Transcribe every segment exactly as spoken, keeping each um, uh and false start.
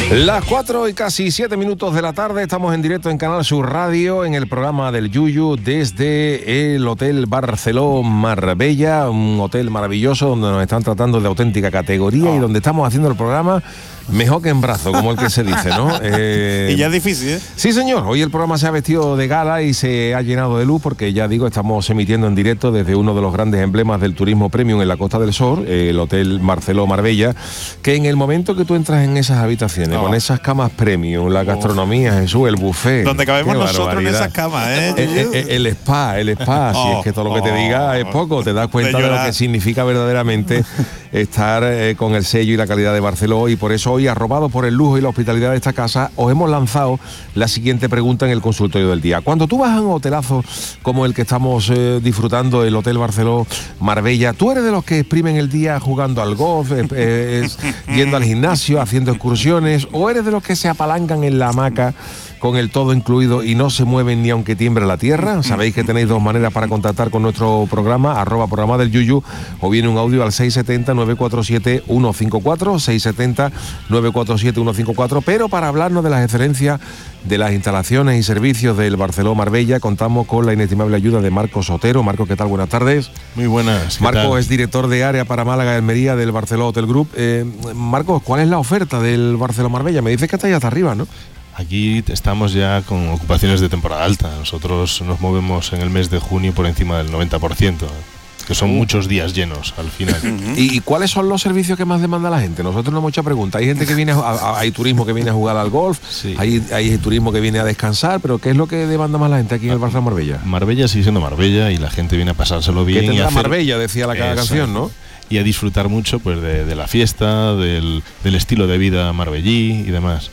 Las cuatro y casi siete minutos de la tarde, estamos en directo en Canal Sur Radio, en el programa del Yuyu, desde el Hotel Barceló Marbella, un hotel maravilloso donde nos están tratando de auténtica categoría oh. y donde estamos haciendo el programa mejor que en brazo, como el que se dice, ¿no? Eh, y ya es difícil, ¿eh? Sí, señor. Hoy el programa se ha vestido de gala y se ha llenado de luz porque, ya digo, estamos emitiendo en directo desde uno de los grandes emblemas del turismo premium en la Costa del Sol, el Hotel Barceló Marbella, que en el momento que tú entras en esas habitaciones, oh. con esas camas premium, la gastronomía, oh. Jesús, el buffet... Donde cabemos nosotros en esas camas, ¿eh? El, el, el spa, el spa, oh. si es que todo lo que te diga es poco, te das cuenta de, de lo que significa verdaderamente estar eh, con el sello y la calidad de Barceló, y por eso hoy, arrobado por el lujo y la hospitalidad de esta casa, os hemos lanzado la siguiente pregunta en el consultorio del día. Cuando tú vas a un hotelazo como el que estamos eh, disfrutando, el Hotel Barceló Marbella, ¿tú eres de los que exprimen el día jugando al golf, eh, eh, yendo al gimnasio, haciendo excursiones, o eres de los que se apalancan en la hamaca con el todo incluido y no se mueven ni aunque tiembre la tierra? Sabéis que tenéis dos maneras para contactar con nuestro programa, arroba programa del Yuyu, o viene un audio al seis siete cero, nueve cuatro siete, uno cinco cuatro, seis siete cero, nueve cuatro siete, uno cinco cuatro, pero para hablarnos de las excelencias de las instalaciones y servicios del Barceló Marbella, contamos con la inestimable ayuda de Marcos Otero. Marcos, ¿qué tal? Buenas tardes. Muy buenas. Marcos es director de área para Málaga y Almería del Barceló Hotel Group. Eh, Marcos, ¿cuál es la oferta del Barceló Marbella? Me dices que está ahí hasta arriba, ¿no? Aquí estamos ya con ocupaciones de temporada alta. Nosotros nos movemos en el mes de junio por encima del noventa por ciento, que son uh. muchos días llenos al final. ¿Y, ¿Y cuáles son los servicios que más demanda la gente? Nosotros no hemos hecho preguntas. Hay gente que viene, a, a, hay turismo que viene a jugar al golf, sí. hay, hay turismo que viene a descansar, pero ¿qué es lo que demanda más la gente aquí en el Barceló Marbella? Marbella sigue siendo Marbella y la gente viene a pasárselo bien. ¿Qué tendrá y hacer... Marbella? Decía la cada canción, ¿no? Y a disfrutar mucho pues de, de la fiesta, del, del estilo de vida marbellí y demás.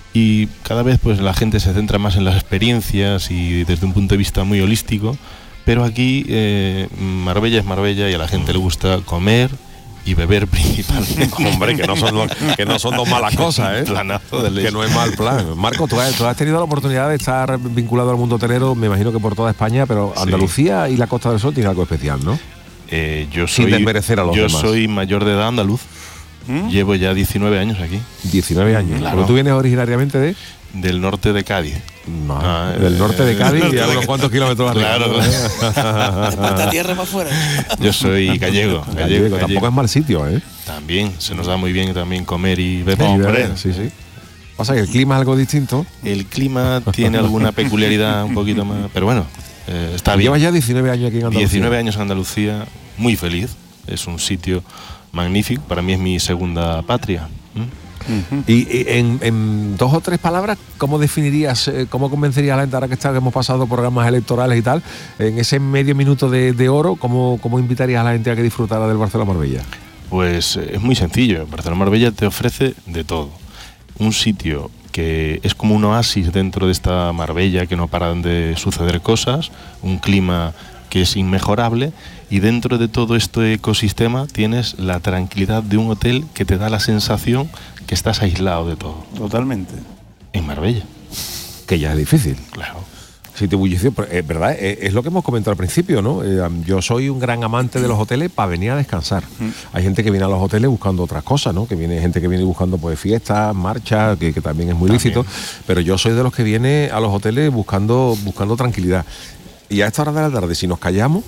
Y cada vez pues la gente se centra más en las experiencias y desde un punto de vista muy holístico, pero aquí eh, Marbella es Marbella y a la gente le gusta comer y beber principalmente. Hombre, que no son dos, que no son dos malas cosas, ¿eh? Planazo del que no es mal plan. Marco, ¿tú has, tú has tenido la oportunidad de estar vinculado al mundo hotelero, me imagino que por toda España, pero Andalucía sí. y la Costa del Sol tiene algo especial, ¿no? Eh, yo soy, Sin desmerecer a los yo demás. soy mayor de edad andaluz. ¿Mm? Llevo ya diecinueve años aquí. diecinueve años. Claro. ¿Pero tú vienes originariamente de...? Del norte de Cádiz. No, ah, del eh, norte de Cádiz y a unos cuantos kilómetros arriba. Claro, claro. ¿Cuánta tierra más fuera? Yo soy gallego, gallego, gallego. Tampoco gallego. Es mal sitio, ¿eh? También, se nos da muy bien también comer y beber. Hombre, sí, sí. Pasa que el clima es algo distinto. El clima tiene alguna peculiaridad un poquito más, pero bueno, eh, está bien. Llevas ya diecinueve años aquí en Andalucía. diecinueve años en Andalucía, muy feliz. Es un sitio magnífico, para mí es mi segunda patria. ¿Mm? Uh-huh. Y, y en, en dos o tres palabras, ¿cómo definirías, eh, cómo convencerías a la gente, ahora que, está, que hemos pasado programas electorales y tal, en ese medio minuto de, de oro, ¿cómo, cómo invitarías a la gente a que disfrutara del Barceló Marbella? Pues eh, es muy sencillo. Barceló Marbella te ofrece de todo. Un sitio que es como un oasis dentro de esta Marbella, que no paran de suceder cosas, un clima que es inmejorable, y dentro de todo este ecosistema tienes la tranquilidad de un hotel que te da la sensación que estás aislado de todo. Totalmente. En Marbella. Que ya es difícil. Claro. Sitio bullicio, es verdad, es, es lo que hemos comentado al principio, ¿no? Eh, yo soy un gran amante de los hoteles para venir a descansar. Mm. Hay gente que viene a los hoteles buscando otras cosas, ¿no? Que viene gente que viene buscando pues fiestas, marchas, que, que también es muy también. lícito, pero yo soy de los que viene a los hoteles buscando, buscando tranquilidad. Y a esta hora de la tarde, si nos callamos,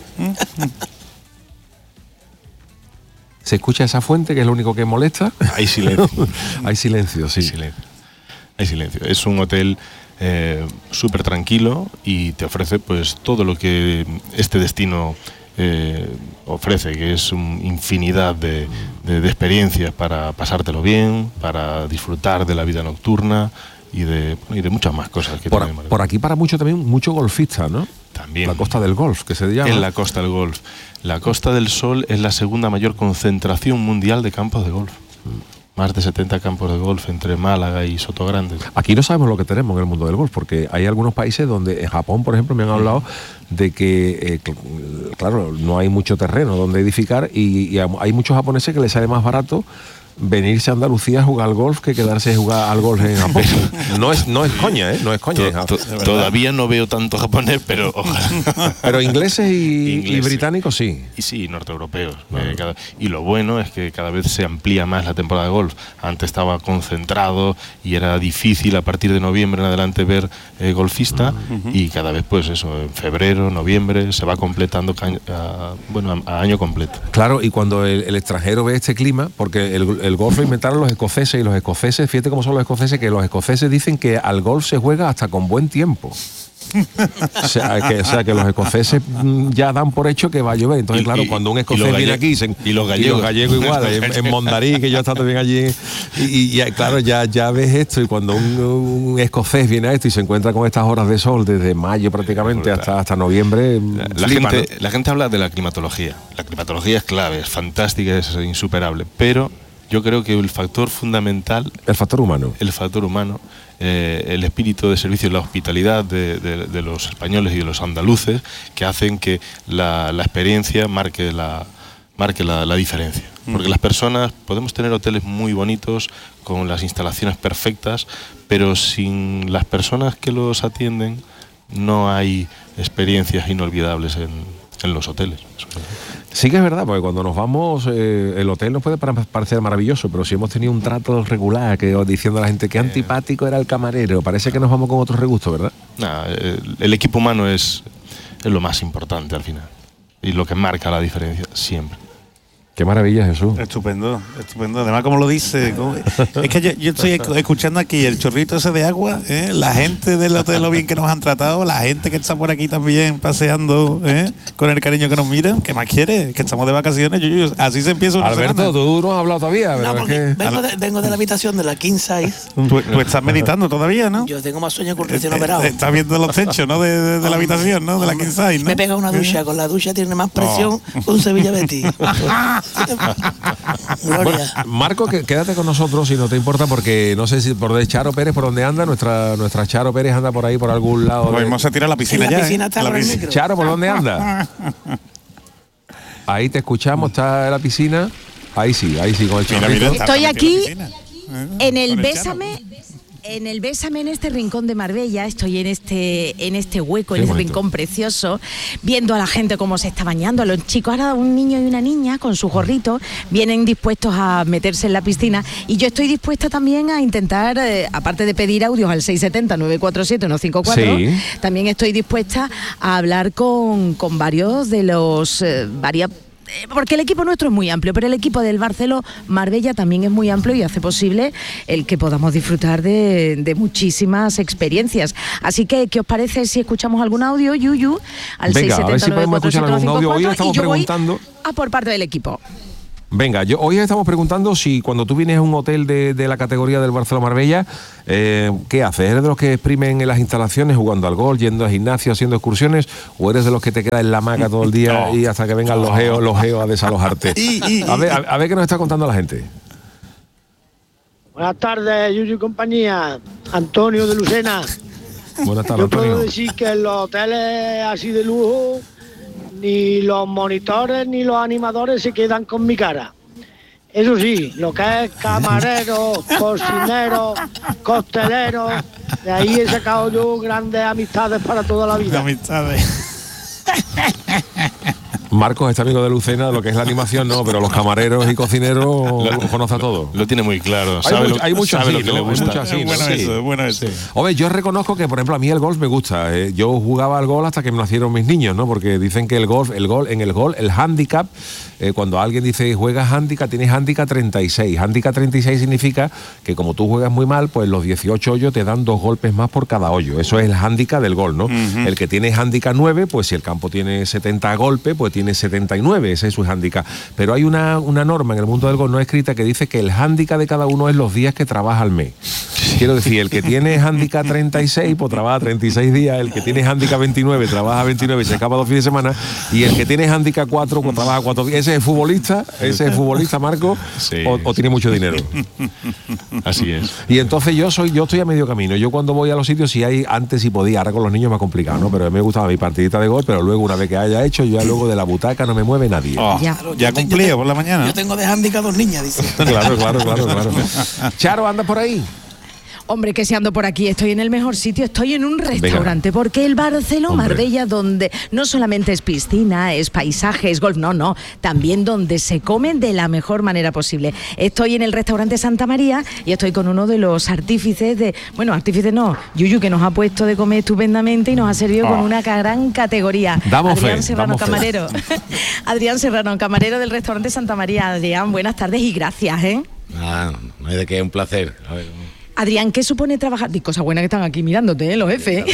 se escucha esa fuente, que es lo único que molesta. Hay silencio. Hay silencio, sí. Hay silencio. Hay silencio. Es un hotel eh, súper tranquilo y te ofrece pues todo lo que este destino eh, ofrece, que es una infinidad de, de, de experiencias para pasártelo bien, para disfrutar de la vida nocturna y de, y de muchas más cosas que por, por aquí para mucho también mucho golfista, ¿no? También. La Costa del Golf, que se llama. En la Costa del Golf. La Costa del Sol es la segunda mayor concentración mundial de campos de golf. Mm. Más de setenta campos de golf entre Málaga y Sotogrande. Aquí no sabemos lo que tenemos en el mundo del golf, porque hay algunos países donde, en Japón, por ejemplo, me han hablado mm. de que, eh, claro, no hay mucho terreno donde edificar y, y hay muchos japoneses que les sale más barato venirse a Andalucía a jugar al golf que quedarse a jugar al golf en Japón. No es, no es coña, ¿eh? No es coña. To, to, todavía no veo tanto japonés, pero ojalá. Pero ingleses y, Ingleses. y británicos sí. Y sí, norteeuropeos. Bueno. Eh, cada, y lo bueno es que cada vez se amplía más la temporada de golf. Antes estaba concentrado y era difícil a partir de noviembre en adelante ver eh, golfista uh-huh. y cada vez pues eso, en febrero, noviembre se va completando a, bueno, a, a año completo. Claro, y cuando el, el extranjero ve este clima, porque el, el golf lo inventaron los escoceses, y los escoceses, fíjate cómo son los escoceses, que los escoceses dicen que al golf se juega hasta con buen tiempo. O sea, que, o sea que los escoceses ya dan por hecho que va a llover. Entonces, y, claro, y, cuando un escocés viene aquí se, y los gallegos, y los gallegos igual, en, en Mondarí, que yo he estado también allí, y, y claro, ya, ya ves esto, y cuando un, un escocés viene a esto y se encuentra con estas horas de sol desde mayo prácticamente hasta, hasta noviembre, la, la, flipa, gente, ¿no? La gente habla de la climatología. La climatología es clave, es fantástica, es insuperable, pero yo creo que el factor fundamental... El factor humano. El factor humano, eh, el espíritu de servicio y la hospitalidad de, de, de los españoles y de los andaluces, que hacen que la, la experiencia marque la, marque la, la diferencia. Porque mm. las personas, podemos tener hoteles muy bonitos, con las instalaciones perfectas, pero sin las personas que los atienden, no hay experiencias inolvidables en, en los hoteles. Sí que es verdad, porque cuando nos vamos, eh, el hotel nos puede parecer maravilloso, pero si hemos tenido un trato regular, que diciendo a la gente que antipático era el camarero, parece que nos vamos con otro regusto, ¿verdad? Nah, el, el equipo humano es, es lo más importante al final, y lo que marca la diferencia siempre. Qué maravilla, Jesús. Estupendo, estupendo. Además, como lo dice, como, es que yo, yo estoy escuchando aquí el chorrito ese de agua, ¿eh? La gente del hotel, lo bien que nos han tratado, la gente que está por aquí también paseando, ¿eh? Con el cariño que nos miran. ¿Qué más quiere? Que estamos de vacaciones. Yo, yo, así se empieza una Alberto, semana. tú no has hablado todavía. No, porque es que... vengo, de, vengo de la habitación de la King Size. Tú, tú estás meditando todavía, ¿no? Yo tengo más sueño que un recién operado. Estás viendo los techos, ¿no? De, de, de la habitación, ¿no? De la King Size, ¿no? Me pega una ducha. Con la ducha tiene más presión oh. que un Sevilla Betis. Bueno, Marco, que, quédate con nosotros si no te importa, porque no sé si por de Charo Pérez, por dónde anda, nuestra nuestra Charo Pérez anda por ahí, por algún lado. Pues vamos a tirar la piscina la ya. Piscina ¿eh? está la por piscina. el Charo, ¿por dónde anda? Ahí te escuchamos, está en la piscina. Ahí sí, ahí sí, con el chorrito. Estoy aquí en el Bésame. En el Bésame, en este rincón de Marbella, estoy en este en este hueco, Qué en este bonito. rincón precioso, viendo a la gente cómo se está bañando, a los chicos, ahora un niño y una niña con su gorrito, vienen dispuestos a meterse en la piscina, y yo estoy dispuesta también a intentar, eh, aparte de pedir audios al seis siete cero, nueve cuatro siete, uno cinco cuatro, sí. También estoy dispuesta a hablar con, con varios de los, eh, varias... porque el equipo nuestro es muy amplio, pero el equipo del Barceló Marbella también es muy amplio y hace posible el que podamos disfrutar de, de muchísimas experiencias. Así que, ¿qué os parece si escuchamos algún audio, Yuyu, al Venga, a ver si podemos escuchar algún audio. Hoy estamos preguntando a por parte del equipo. Venga, yo hoy estamos preguntando si cuando tú vienes a un hotel de, de la categoría del Barceló Marbella, eh, ¿qué haces? ¿Eres de los que exprimen en las instalaciones, jugando al golf, yendo al gimnasio, haciendo excursiones, o eres de los que te quedas en la hamaca todo el día no. y hasta que vengan los geos, los geos a desalojarte? A ver, a, a ver qué nos está contando la gente. Buenas tardes, Yuyu y compañía. Antonio de Lucena. Buenas tardes, Yo Antonio. puedo decir que en los hoteles así de lujo, ni los monitores ni los animadores se quedan con mi cara. Eso sí, lo que es camarero, cocinero, costelero, de ahí he sacado yo grandes amistades para toda la vida. Amistades. Marcos es amigo de Lucena, lo que es la animación no, pero los camareros y cocineros lo, los conoce a todos. Lo tiene muy claro. Hay, sabe mucho, lo, hay mucho sabe así, lo que ¿no? le gusta. Mucho así, es bueno ¿no? eso, es bueno eso. Sí. Hombre, yo reconozco que, por ejemplo, a mí el golf me gusta. Eh, yo jugaba al golf hasta que me nacieron mis niños, ¿no? Porque dicen que el golf, el golf, en el golf, el handicap, eh, cuando alguien dice juegas handicap, tienes handicap treinta y seis. Handicap treinta y seis significa que como tú juegas muy mal, pues los dieciocho hoyos te dan dos golpes más por cada hoyo. Eso es el handicap del golf, ¿no? Uh-huh. El que tiene handicap nueve, pues si el campo tiene setenta golpes, pues tiene setenta y nueve. Ese es su handicap. Pero hay una, una norma en el mundo del golf no escrita que dice que el hándicap de cada uno es los días que trabaja al mes. Quiero decir, el que tiene handicap treinta y seis, pues trabaja treinta y seis días, el que tiene handicap veintinueve, trabaja veintinueve y se escapa dos fines de semana, y el que tiene handicap cuatro, pues trabaja cuatro días. ¿Ese es futbolista? ¿Ese es futbolista, Marco? Sí. O, ¿O tiene mucho dinero? Así es. Y entonces yo soy yo estoy a medio camino. Yo cuando voy a los sitios, si hay, antes si podía, ahora con los niños es más complicado, ¿no? Pero a mí me gustaba mi partidita de gol, pero luego una vez que haya hecho, ya luego de la butaca no me mueve nadie. Oh, Ya. ya cumplido por la mañana. Yo tengo de handicap dos niñas, dice. Claro, claro, claro, claro. Charo, ¿anda por ahí? Hombre, que si ando por aquí, estoy en el mejor sitio, estoy en un restaurante, porque el Barceló Hombre. Marbella, donde no solamente es piscina, es paisaje, es golf, no, no, también donde se come de la mejor manera posible. Estoy en el restaurante Santa María y estoy con uno de los artífices de, bueno, artífices no, Yuyu, que nos ha puesto de comer estupendamente y nos ha servido Oh. con una gran categoría. Damos Adrián fe, Serrano, damos fe. camarero. Adrián Serrano, camarero del restaurante Santa María. Adrián, buenas tardes y gracias, ¿eh? Ah, no hay de qué, un placer. A ver, Adrián, ¿qué supone trabajar? Di cosas buenas que están aquí mirándote, ¿eh? Los jefes.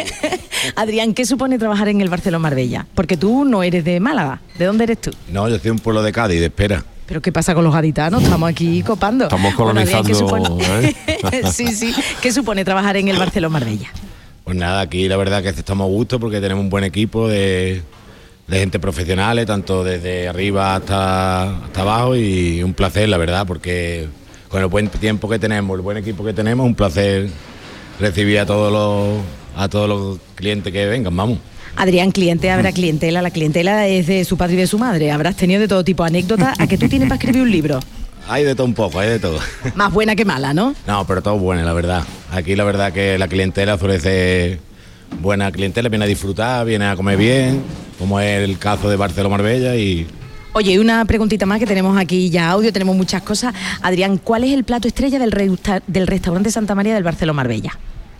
Adrián, ¿qué supone trabajar en el Barceló Marbella? Porque tú no eres de Málaga. ¿De dónde eres tú? no, yo soy un pueblo de Cádiz, de Espera. ¿Pero qué pasa con los gaditanos? Estamos aquí copando. Estamos Bueno, Adrián, ¿qué colonizando, supone- ¿eh? sí, sí. ¿Qué supone trabajar en el Barceló Marbella? Pues nada, aquí la verdad que estamos a gusto porque tenemos un buen equipo de, de gente profesional, tanto desde arriba hasta, hasta abajo, y un placer, la verdad, porque con el buen tiempo que tenemos, el buen equipo que tenemos, un placer recibir a todos los, a todos los clientes que vengan, vamos. Adrián, cliente, habrá clientela. La clientela es de su padre y de su madre. Habrás tenido de todo tipo de anécdotas. ¿A que tú tienes para escribir un libro? Hay de todo un poco, hay de todo. Más buena que mala, ¿no? No, pero todo bueno, la verdad. Aquí la verdad que la clientela suele ser buena clientela, viene a disfrutar, viene a comer bien, como es el caso de Barceló Marbella. Y Oye, y una preguntita más, que tenemos aquí ya audio, tenemos muchas cosas. Adrián, ¿cuál es el plato estrella del, reusta- del restaurante Santa María del Barceló Marbella?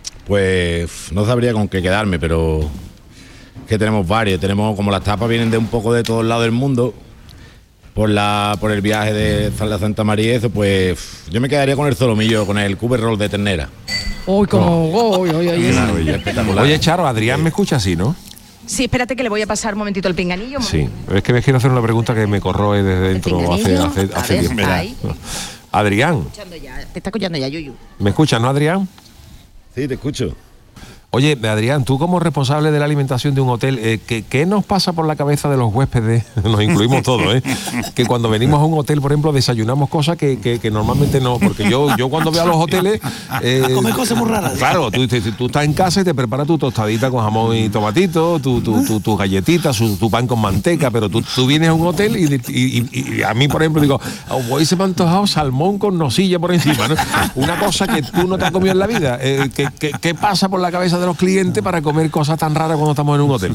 pues no sabría con qué quedarme, pero que tenemos varios. Tenemos, como las tapas vienen de un poco de todos lados del mundo, por la por el viaje de la Santa María, eso, pues yo me quedaría con el solomillo, con el cube roll de ternera. Uy, como... uy, uy, uy, uy. Espectacular. Oye, Charo, Adrián me escucha así, ¿no? Sí, espérate que le voy a pasar un momentito el pinganillo. un Sí, es que me quiero hacer una pregunta que me corroe desde dentro hace, pinganillo. hace, A hace ver, tiempo. ahí. Adrián, Escuchando ya, te está escuchando ya, Yuyu. ¿me escuchas, no, Adrián? Sí, te escucho. Oye, Adrián, tú como responsable de la alimentación de un hotel, eh, ¿qué, ¿qué nos pasa por la cabeza de los huéspedes? Nos incluimos todos, ¿eh? Que cuando venimos a un hotel, por ejemplo, desayunamos cosas que, que, que normalmente no, porque yo, yo cuando veo a los hoteles... Eh, A comer cosas muy raras. Claro, tú, te- tú estás en casa y te preparas tu tostadita con jamón y tomatito, tu, tu, tu, tu galletita, su- tu pan con manteca, pero tú, tú vienes a un hotel y, y- y- y a mí, por ejemplo, digo, "Oh, hoy se me ha antojado salmón con nocilla por encima", ¿no? Una cosa que tú no te has comido en la vida. Eh, ¿qué, qué, qué pasa por la cabeza de los clientes para comer cosas tan raras cuando estamos en un hotel?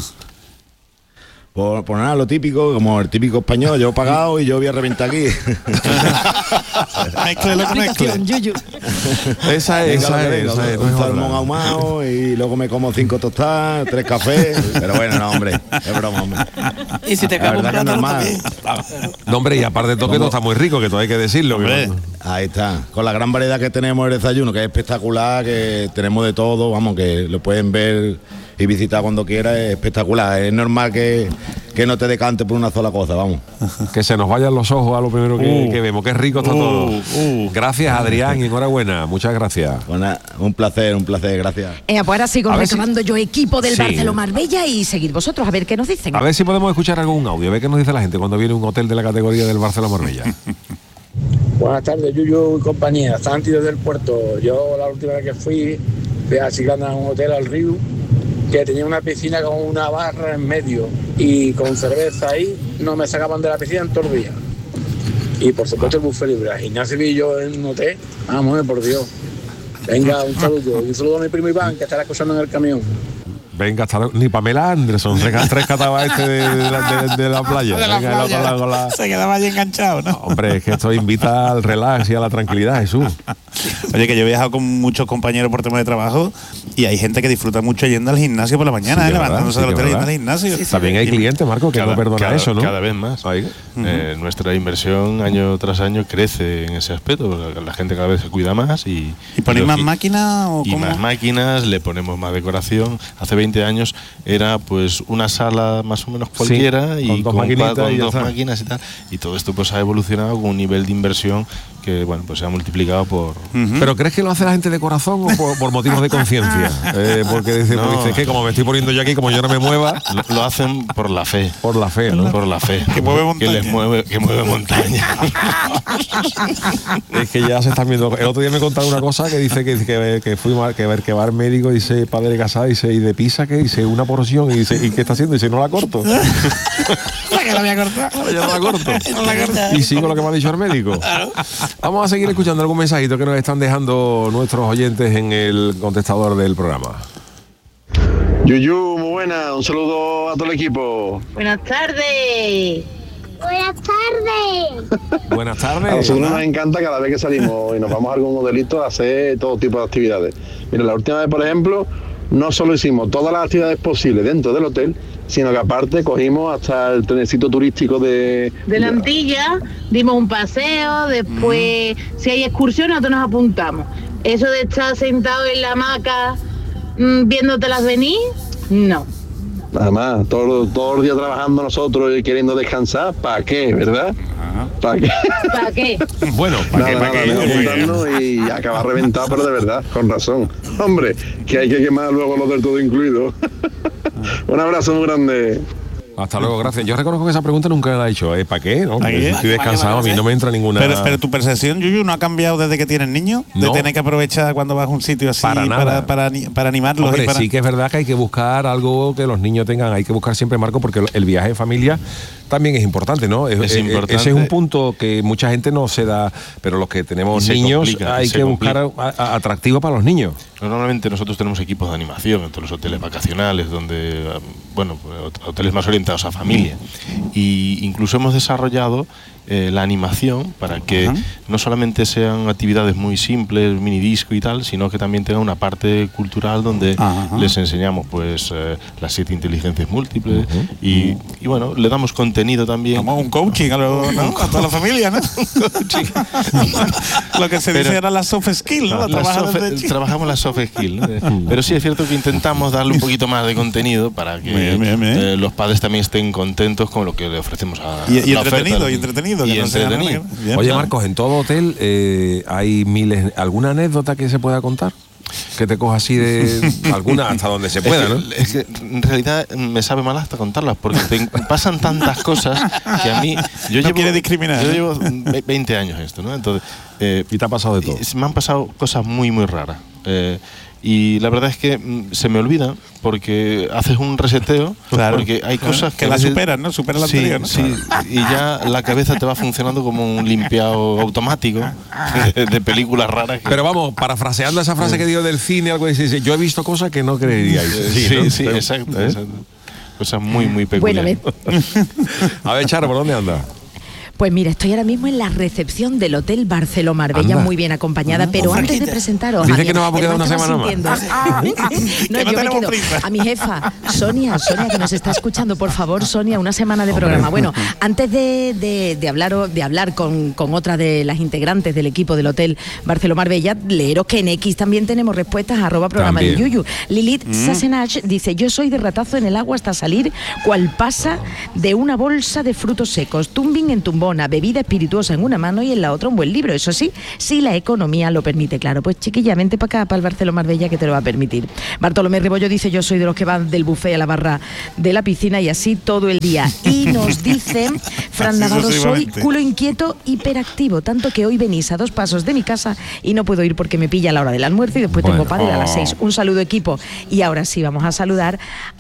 Por, por nada, lo típico, como el típico español, yo he pagado y yo voy a reventar aquí. Mezcle lo que mezcle. Explicación, Yuyu. Esa es, Venga, lo esa que es, venga, esa es, no un es salmón otra. ahumado y luego me como cinco tostadas, tres cafés. Pero bueno, no, hombre, es broma, hombre. Y si te La cabe un verdad que es plátano normal. también. No, hombre, y aparte de todo, que todo está muy rico, que todo hay que decirlo. que Hombre. no- Ahí está, con la gran variedad que tenemos el desayuno, que es espectacular, que tenemos de todo, vamos, que lo pueden ver y visitar cuando quieras, es espectacular. Es normal que, que no te decantes por una sola cosa, vamos. Que se nos vayan los ojos a lo primero que, Uh. que vemos. Qué rico está Uh, todo. uh. Gracias, Adrián, y enhorabuena. Muchas gracias. Bueno, un placer, un placer, gracias. Eh, pues ahora sigo A ver si- recabando yo equipo del Sí. Barceló Marbella y seguid vosotros a ver qué nos dicen. A ver si podemos escuchar algún audio, a ver qué nos dice la gente cuando viene a un hotel de la categoría del Barcelona Marbella. Buenas tardes, Yuyu y compañía. Santi desde el puerto. Yo la última vez que fui, fui a Chiclana a un hotel al río que tenía una piscina con una barra en medio y con cerveza ahí. No me sacaban de la piscina en todo el día. Y por supuesto el buffet libre. Al gimnasio vi yo en un hotel. Vamos, por Dios. Venga, un saludo. Y un saludo a mi primo Iván, que estará escuchando en el camión. Venga, hasta luego. Ni Pamela Anderson, tres, tres catabas este de, de la, de- de la playa. De la Venga, el otro playa. lado con la- Se quedaba ahí enganchado, ¿no? Hombre, es que esto invita al relax y a la tranquilidad, Jesús. Oye, que yo he viajado con muchos compañeros por tema de trabajo y hay gente que disfruta mucho yendo al gimnasio por la mañana, Sí, ¿eh? que verdad, levantándose sí, del que hotel y yendo verdad. al gimnasio. También hay clientes, Marco, que no perdona cada- eso, ¿no? Cada vez más. Ahí. Eh, nuestra inversión año tras año crece en ese aspecto. porque La gente cada vez se cuida más y. ¿Y ponéis lo más que- máquinas o y cómo? más máquinas, le ponemos más decoración. Hace veinte años era pues una sala más o menos cualquiera con y dos con, maquinitas cua- con y ya dos está. máquinas y tal. Y todo esto pues ha evolucionado con un nivel de inversión que bueno, pues se ha multiplicado por... Uh-huh. ¿Pero crees que lo hace la gente de corazón o por, por motivos de conciencia? Eh, porque dice, no. dice que como me estoy poniendo yo aquí, como yo no me mueva... Lo, lo hacen por la fe. Por la fe, ¿no? Por la fe. Que mueve montaña. Que les mueve, que mueve montaña. Es que ya se están viendo... El otro día me contaron una cosa que dice que, que, que fui que ver que va el médico, dice padre casado, dice, y de pisa que dice una porción, y dice, ¿y qué está haciendo? Dice, no la corto. que la voy a cortar. Yo no la corto. No la corto. Y sigo lo que me ha dicho el médico. Vamos a seguir escuchando algún mensajito que nos están dejando nuestros oyentes en el contestador del programa. Yuyu, muy buena, un saludo a todo el equipo. Buenas tardes. Buenas tardes. Buenas tardes. A nosotros nos encanta cada vez que salimos y nos vamos a algún modelito a hacer todo tipo de actividades. Mira, la última vez, por ejemplo, no solo hicimos todas las actividades posibles dentro del hotel, sino que aparte cogimos hasta el trenecito turístico de... De la Antilla, dimos un paseo, después mm. si hay excursión nosotros nos apuntamos. Eso de estar sentado en la hamaca mmm, viéndotelas venir, no. Nada más, todos todo los días trabajando nosotros y queriendo descansar, ¿para qué, verdad? ¿Para qué? ¿Para qué? Bueno, ¿para qué? ¿Para qué? Y acabar reventado, pero de verdad, con razón. Hombre, que hay que quemar luego lo del todo incluido. Un abrazo muy grande. Hasta luego, gracias. Yo reconozco que esa pregunta nunca la he hecho. ¿Eh? ¿Para qué? ¿No? ¿Para qué? Estoy descansado, a mí no me entra ninguna... Pero, pero tu percepción, Yuyu, ¿no ha cambiado desde que tienes niños? De no. tener que aprovechar cuando vas a un sitio así para, para, para, para animarlos. Hombre, y para... sí que es verdad que hay que buscar algo que los niños tengan, hay que buscar siempre, Marco, porque el viaje en familia también es importante, ¿no? Es, es importante. Ese es un punto que mucha gente no se da, pero los que tenemos niños complica, hay que buscar atractivo para los niños. Normalmente nosotros tenemos equipos de animación en todos los hoteles vacacionales, donde, bueno, hoteles más orientados a familia. Y incluso hemos desarrollado eh, la animación para que uh-huh. no solamente sean actividades muy simples, mini disco y tal, sino que también tenga una parte cultural donde uh-huh. les enseñamos pues eh, las siete inteligencias múltiples uh-huh. y, y bueno, le damos contenido también. Como un coaching a, lo, ¿no? a toda la familia, ¿no? Lo que se Pero, dice era la soft skill, ¿no? La soft, trabajamos la soft skill, ¿no? Pero sí es cierto que intentamos darle un poquito más de contenido para que bien, bien, bien. Eh, los padres también estén contentos con lo que le ofrecemos a y, y la entretenido, oferta. Y entretenido, y que entretenido. No bien, Oye, Marcos, en todo hotel eh, hay miles... ¿Alguna anécdota que se pueda contar? Que te coja así de alguna hasta donde se pueda, es que, ¿no? Es que en realidad me sabe mal hasta contarlas porque te pasan tantas cosas que a mí yo no llevo quiere discriminar. Yo llevo veinte años esto, ¿no? Entonces eh, y te ha pasado de todo. Me han pasado cosas muy muy raras. Eh, y la verdad es que mm, se me olvida porque haces un reseteo, claro, porque hay claro, cosas que, que la superan, ¿no? Superan la sí, anterior, ¿no? Sí, y ya la cabeza te va funcionando como un limpiado automático de, de películas raras. Que... Pero vamos, parafraseando esa frase que dio del cine, algo así, dice, yo he visto cosas que no creeríais. Sí, sí, ¿no? sí, Pero, exacto, ¿eh? exacto. Cosas muy, muy peculiares. Bueno, a ver, Charo, ¿por dónde anda? Pues mira, estoy ahora mismo en la recepción del Hotel Barceló Marbella, Anda. muy bien acompañada, Anda, pero antes franquita. de presentaros... Dice a que mi- nos vamos a quedar una estaba semana más. sintiendo- no, Que no yo me tenemos quedo prisa. a mi jefa, Sonia, Sonia, que nos está escuchando, por favor, Sonia, una semana de programa. Bueno, antes de, de, de hablar, de hablar con, con otra de las integrantes del equipo del Hotel Barceló Marbella, leeros que en X también tenemos respuestas, arroba programa de También. Yuyu. Lilith Mm. Sassenach dice, yo soy de ratazo en el agua hasta salir, cual pasa de una bolsa de frutos secos, tumbing en tumbona, bebida espirituosa en una mano y en la otra un buen libro. Eso sí, si la economía lo permite, claro. Pues chiquilla, vente para acá, para el Barceló Marbella, que te lo va a permitir. Bartolomé Rebollo dice, yo soy de los que van del buffet a la barra de la piscina y así todo el día. Y nos dice, Fran Así Navarro, soy sucesivamente. culo inquieto, hiperactivo, tanto que hoy venís a dos pasos de mi casa y no puedo ir porque me pilla a la hora del almuerzo y después Bueno. tengo padre a las seis. Un saludo, equipo. Y ahora sí, vamos a saludar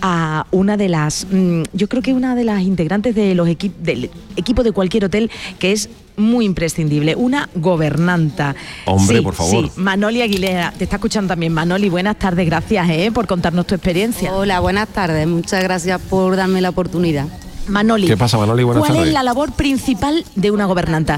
a una de las, mm, yo creo que una de las integrantes de los equip- del equipo de cualquier hotel que es muy imprescindible, una gobernanta. Hombre, Sí, por favor. Sí, Manoli Aguilera, te está escuchando también. Manoli, buenas tardes, gracias eh, por contarnos tu experiencia. Hola, buenas tardes, muchas gracias por darme la oportunidad. Manoli, ¿Qué pasa, Manoli? Buenas ¿cuál tardes. es la labor principal de una gobernanta?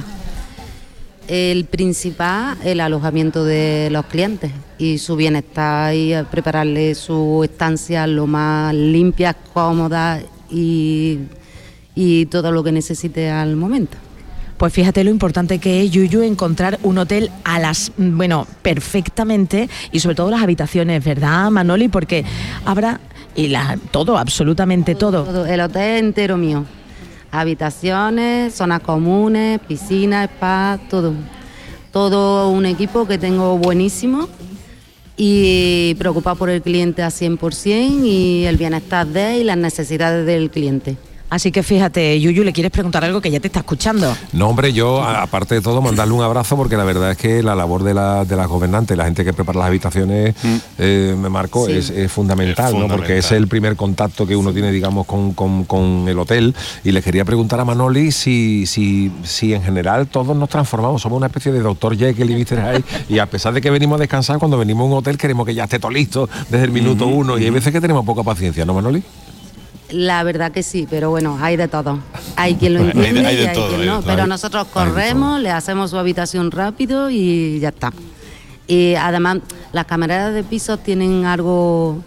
El principal, el alojamiento de los clientes y su bienestar y eh, prepararle su estancia lo más limpia, cómoda y, y todo lo que necesite al momento. Pues fíjate lo importante que es, Yuyu, encontrar un hotel a las, bueno, perfectamente y sobre todo las habitaciones, ¿verdad, Manoli? Porque habrá y la, todo, absolutamente todo. Todo, el hotel entero mío. Habitaciones, zonas comunes, piscina, spa, todo. todo un equipo que tengo buenísimo y preocupado por el cliente a cien por ciento y el bienestar de él y las necesidades del cliente. Así que fíjate, Yuyu, ¿le quieres preguntar algo que ya te está escuchando? No, hombre, yo, aparte de todo, mandarle un abrazo, porque la verdad es que la labor de, la, de las gobernantes, la gente que prepara las habitaciones, mm. eh, me marco, sí. es, es, fundamental, es fundamental, ¿no? Porque es el primer contacto que uno tiene, digamos, con, con, con el hotel. Y les quería preguntar a Manoli si, si, si en general todos nos transformamos, somos una especie de doctor Jekyll y mister Hyde, y a pesar de que venimos a descansar, cuando venimos a un hotel queremos que ya esté todo listo desde el minuto mm-hmm. uno, y hay veces que tenemos poca paciencia, ¿no, Manoli? La verdad que sí, pero bueno, hay de todo. Hay quien lo entiende hay de, hay de y hay todo, quien no. Pero nosotros corremos, le hacemos su habitación rápido y ya está. Y además, las camareras de pisos tienen algo...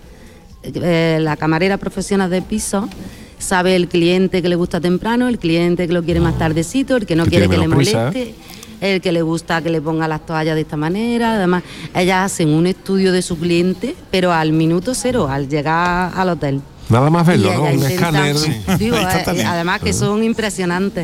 Eh, la camarera profesional de pisos sabe el cliente que le gusta temprano, el cliente que lo quiere más tardecito, el que no que quiere que le moleste... Prisa. El que le gusta que le ponga las toallas de esta manera. Además, ellas hacen un estudio de su cliente, pero al minuto cero, al llegar al hotel. Nada más verlo, ¿no? Un escáner. Sí. Digo, eh, además que son impresionantes.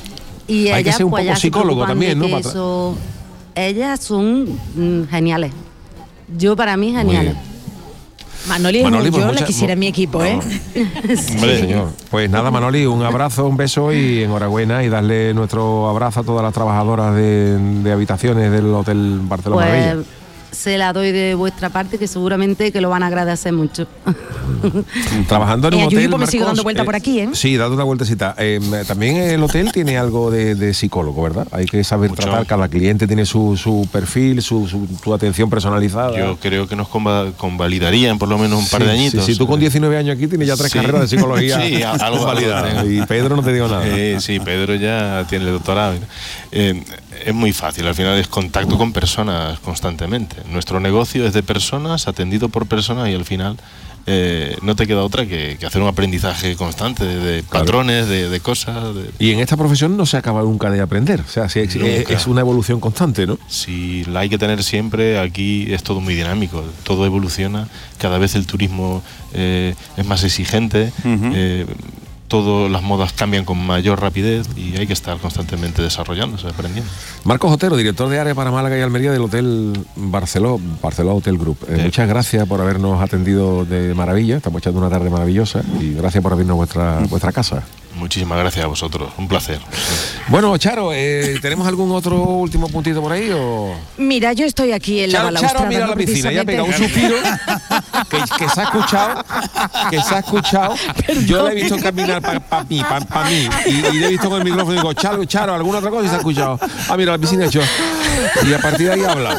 Y hay ellas, que ser un pues, poco psicólogo también, ¿no? Eso, ellas son mm, geniales. Yo, para mí, geniales. Manoli, Manoli pues yo mucha, la quisiera en mi equipo, ¿eh? Sí. Hombre, señor. Pues nada, Manoli, un abrazo, un beso y enhorabuena, y darle nuestro abrazo a todas las trabajadoras de, de habitaciones del Hotel Barcelona pues, Marbella. Se la doy de vuestra parte, que seguramente que lo van a agradecer mucho. Trabajando en un eh, hotel, yo me Marcos, sigo dando vuelta eh, por aquí, ¿eh? Sí, dando una vueltecita. Eh, también el hotel tiene algo de, de psicólogo, ¿verdad? Hay que saber mucho. tratar, cada cliente tiene su, su perfil, su, su, su atención personalizada. Yo creo que nos convalidarían por lo menos un par sí, de añitos. Sí, sí, tú con diecinueve años aquí tienes ya tres sí. carreras de psicología. Sí, algo validado. Y Pedro no te digo nada. Eh, sí, Pedro ya tiene el doctorado. Eh, es muy fácil, al final es contacto con personas constantemente. Nuestro negocio es de personas, atendido por personas, y al final eh, no te queda otra que, que hacer un aprendizaje constante de, de claro. patrones, de, de cosas. De... Y en esta profesión no se acaba nunca de aprender, o sea, sí, es, es una evolución constante, ¿no? Sí, la hay que tener siempre. Aquí es todo muy dinámico, todo evoluciona, cada vez el turismo eh, es más exigente. Uh-huh. eh, Todas las modas cambian con mayor rapidez y hay que estar constantemente desarrollándose, aprendiendo. Marcos Otero, director de área para Málaga y Almería del Hotel Barceló, Barceló Hotel Group. Eh, muchas gracias por habernos atendido de maravilla. Estamos echando una tarde maravillosa y gracias por abrirnos vuestra, vuestra casa. Muchísimas gracias a vosotros, un placer. Bueno, Charo, eh, ¿tenemos algún otro último puntito por ahí? O? Mira, yo estoy aquí en Charo, la balaustrada. Charo, mira la piscina, ya pega un suspiro que, que se ha escuchado, que se ha escuchado. Perdón. Yo le he visto caminar para pa mí, para pa mí, y, y le he visto con el micrófono y digo, Charo, Charo, alguna otra cosa y se ha escuchado. Ah, mira, la piscina hecho. Y a partir de ahí ha hablado.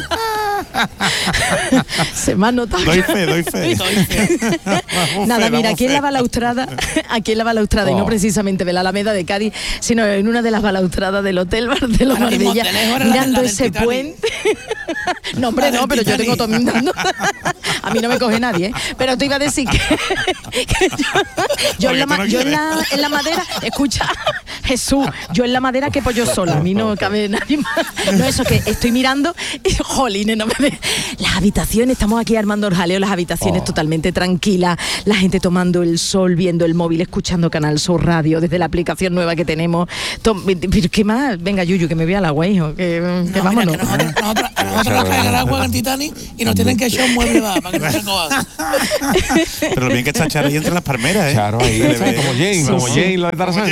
Se me ha notado. Doy fe, doy fe. Doy fe. Nada, fe, mira, aquí fe. en la balaustrada, aquí en la balaustrada, oh. y no precisamente de la Alameda de Cádiz, sino en una de las balaustradas del Hotel Barcelona Marbella, mirando ese puente. No, hombre, no, pero yo tengo todo mirando. A mí no me coge nadie, ¿eh? Pero te iba a decir que, que yo, yo, en la, no yo en, la, en la madera, escucha, Jesús, yo en la madera quepo yo sola, a mí no cabe nadie más. No, eso que estoy mirando y, jolines, no me ve. Las habitaciones, estamos aquí armando el jaleo, las habitaciones oh. totalmente tranquilas, la gente tomando el sol, viendo el móvil, escuchando Canal Sur Radio desde la aplicación nueva que tenemos. Tom, ¿qué más? Venga, Yuyu, que me vea el agua, hijo, que, que no, vámonos. Mira, que nosotros, nosotros, nosotros nos caen el agua en el Titanic y nos tienen que echar un mueble más para que no se cojan. Pero lo bien que está Charo ahí entre las palmeras, ¿eh? Charo ahí, como Jane, sí, como sí. Jane, la de Tarzán.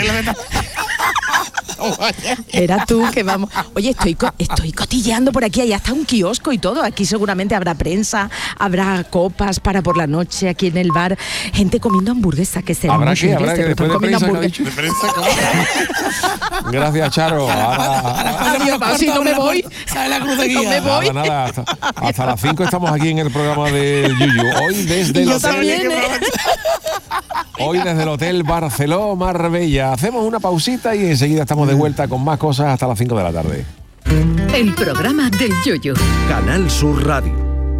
Era tú que vamos. Oye, estoy co estoy cotilleando por aquí, allá está un kiosco y todo. Aquí seguramente habrá prensa, habrá copas para por la noche aquí en el bar, gente comiendo hamburguesa, que será ¿Habrá que, habrá que después de prensa, de prensa Gracias, Charo. Ahora, ahora, si no me voy, ¿sabes la cruz de guía? No me voy. Nada, nada, hasta, hasta las cinco estamos aquí en el programa de Yuyu. Hoy desde el Yo hotel, también, ¿eh? Hoy desde el Hotel Barceló Marbella. Hacemos una pausita y enseguida estamos de vuelta con más cosas hasta las cinco de la tarde. El programa del Yuyu. Canal Sur Radio.